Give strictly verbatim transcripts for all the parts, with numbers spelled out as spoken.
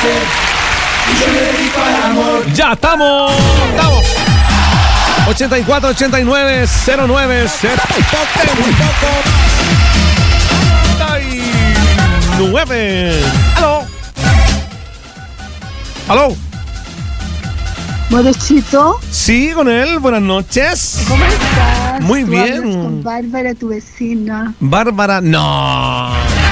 y yo me dedico al amor. Ya estamos, estamos. ochenta y cuatro, ochenta y nueve, cero nueve, cero nueve. Aló. Aló. Modestito. Sí, con él. Buenas noches. ¿Cómo estás? Muy ¿Tú bien. hablas con Bárbara, tu vecina? Bárbara, no.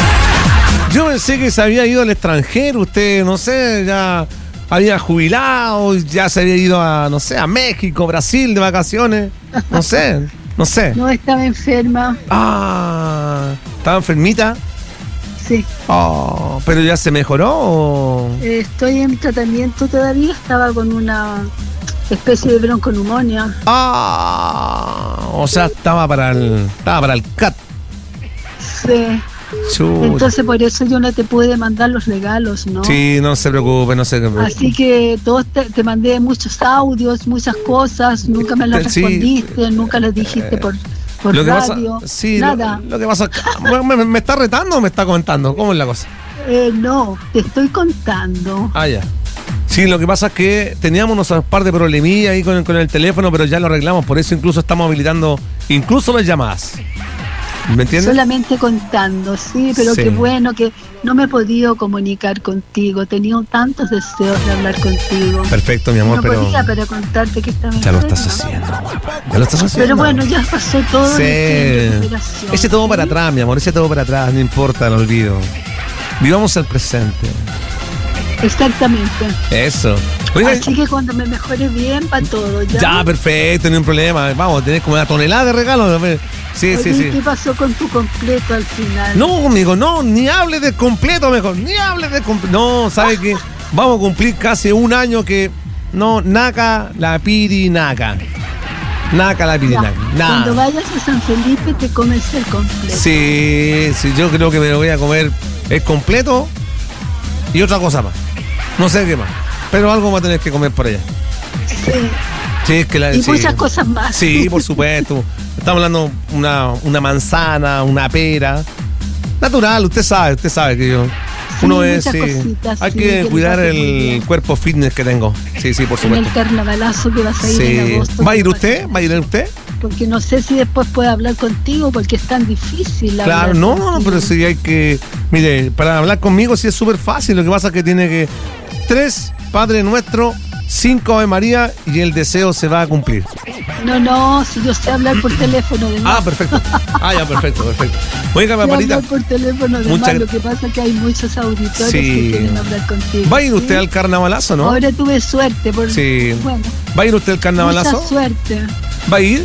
Yo pensé que se había ido al extranjero. Usted, no sé, ya había jubilado, ya se había ido a, no sé, a México, Brasil de vacaciones. No sé, no sé. No, estaba enferma. Ah, ¿estaba enfermita? Sí. Oh, ¿pero ya se mejoró o...? Eh, estoy en tratamiento todavía. Estaba con una especie de bronconeumonía. Ah, o sea, estaba para el, estaba para el C A T. Sí. Chuta. Entonces por eso yo no te pude mandar los regalos, ¿no? Sí, no se preocupe, no se preocupe. Así que todos te, te mandé muchos audios, muchas cosas, nunca me las Sí. respondiste, nunca las dijiste por, por Lo que radio, pasa, sí, nada. Lo, lo que pasa, ¿me, me, ¿me está retando o me está comentando? ¿Cómo es la cosa? Eh, no, te estoy contando. Ah, ya. Sí, lo que pasa es que teníamos unos par de problemillas ahí con el, con el teléfono, pero ya lo arreglamos, por eso incluso estamos habilitando incluso las llamadas. ¿Me entiendes? Solamente contando, sí, pero Sí. qué bueno que no me he podido comunicar contigo. Tenía tantos deseos de hablar contigo. Perfecto, mi amor, no pero podía para contarte que estaba ya lo enferma. estás haciendo, guapa. Ya lo estás haciendo. Pero bueno, ya pasó todo. Sí. estoy en recuperación, Ese todo ¿sí? para atrás, mi amor, ese todo para atrás, no importa, no olvido. Vivamos el presente. Exactamente. Eso. Oiga, Así que cuando me mejore bien, para todo. Ya, ya, perfecto, no hay un problema. Vamos, tenés como una tonelada de regalos. Sí, Oye, sí, sí. ¿qué pasó con tu completo al final? No, amigo, no, ni hable de completo mejor, ni hable de completo. No, ¿sabe qué? Vamos a cumplir casi un año que no, naca la pirinaca. Naca la Ya, pirinaca. Cuando Nada. vayas a San Felipe te comes el completo. Sí, sí, yo creo que me lo voy a comer el completo y otra cosa más. No sé qué más, pero algo va a tener que comer por allá. Sí. Sí, es que la, Y sí. muchas cosas más. Sí, por supuesto. Estamos hablando una, una manzana, una pera. Natural, usted sabe, usted sabe que yo. Sí, Uno es. muchas Sí, cositas, hay sí, que que le cuidar pase muy el bien. cuerpo fitness que tengo. Sí, sí, por En el supuesto. carnavalazo que vas a ir en Sí. agosto. ¿Va a ir usted? ¿Va a ir usted? Porque no sé si después puede hablar contigo porque es tan difícil. Claro, hablar no, no, contigo. pero sí hay que. Mire, para hablar conmigo sí es súper fácil. Lo que pasa es que tiene que. Tres, Padre Nuestro, cinco Ave María y el deseo se va a cumplir. No, no, si yo sé hablar por teléfono de más. Ah, perfecto. Ah, ya, perfecto, perfecto. Oiga, Sé Barbarita, hablar por teléfono de Muchas más. gra- Lo que pasa es que hay muchos auditores Sí. que quieren hablar contigo. ¿va a ir ¿sí? usted al carnavalazo, no? Ahora tuve suerte. Por... Sí. Bueno, ¿Va a ir usted al carnavalazo? mucha suerte. ¿Va a ir?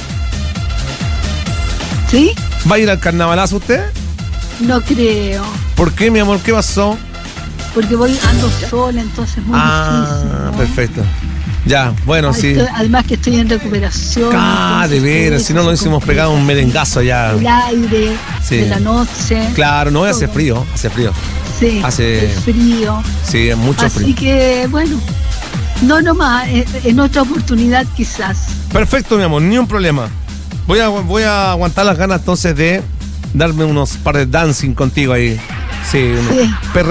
¿Sí? ¿Va a ir al carnavalazo usted? No creo. ¿Por qué, mi amor? ¿Qué pasó? Porque voy ando sola, entonces es muy Ah, difícil. ¿no? perfecto. Ya, bueno, sí. Estoy- además que estoy en recuperación. Ah, de entonces, veras, todo si no eso nos se hicimos complica. pegado un merengazo ya. El aire Sí. de la noche. Claro, no hace todo. frío, hace frío. Sí, hace- el frío. Sí, es mucho Así frío. que, bueno, no nomás, eh, en otra oportunidad quizás. Perfecto, mi amor, ni un problema. Voy a, voy a aguantar las ganas entonces de darme unos par de dancing contigo ahí. Sí, unos Sí. perre-